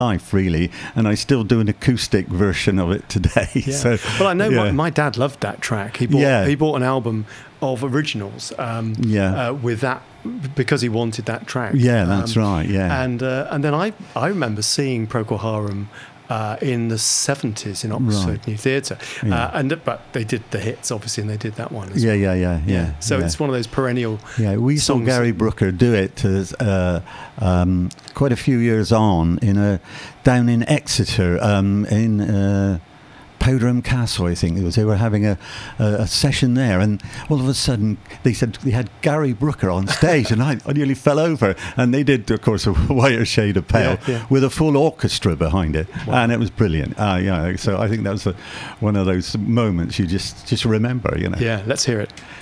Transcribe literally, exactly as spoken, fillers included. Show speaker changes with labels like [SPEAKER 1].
[SPEAKER 1] life, really, and I still do an acoustic version of it today.
[SPEAKER 2] Yeah.
[SPEAKER 1] So,
[SPEAKER 2] well, I know
[SPEAKER 1] yeah.
[SPEAKER 2] my, my dad loved that track. He bought
[SPEAKER 1] Yeah.
[SPEAKER 2] he bought an album of originals um,
[SPEAKER 1] Yeah.
[SPEAKER 2] uh, with that because he wanted that track.
[SPEAKER 1] Yeah, that's
[SPEAKER 2] Um,
[SPEAKER 1] right. Yeah,
[SPEAKER 2] And uh, and then I I remember seeing Procol Harum uh, in the seventies in Oxford
[SPEAKER 1] Right.
[SPEAKER 2] New Theatre,
[SPEAKER 1] Yeah.
[SPEAKER 2] uh, and but they did the hits obviously, and they did that one as
[SPEAKER 1] yeah,
[SPEAKER 2] well.
[SPEAKER 1] yeah, yeah, yeah.
[SPEAKER 2] So
[SPEAKER 1] yeah.
[SPEAKER 2] it's one of those perennial.
[SPEAKER 1] Yeah, we saw
[SPEAKER 2] songs
[SPEAKER 1] Gary
[SPEAKER 2] that-
[SPEAKER 1] Brooker do it as, uh, um, quite a few years on in a down in Exeter um, in uh, Powderham Castle, I think it was. They were having a, a, a session there, and all of a sudden they said they had Gary Brooker on stage, and I, I nearly fell over. And they did, of course, a whiter shade of pale
[SPEAKER 2] Yeah, yeah.
[SPEAKER 1] with a full orchestra behind it,
[SPEAKER 2] Wow.
[SPEAKER 1] and it was brilliant. Uh, yeah, so I think that was a, one of those moments you just just remember, you know.
[SPEAKER 2] Yeah, let's hear it.